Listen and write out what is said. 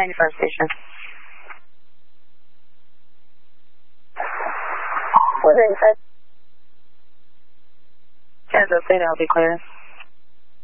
95 station. What is it? As of data, I'll be clear.